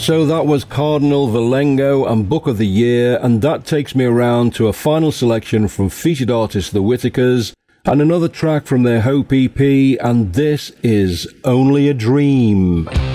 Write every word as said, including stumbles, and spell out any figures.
So that was Cardinal Valengo and Book of the Year, and that takes me around to a final selection from featured artist The Whitakers, and another track from their Hope E P, and this is Only a Dream.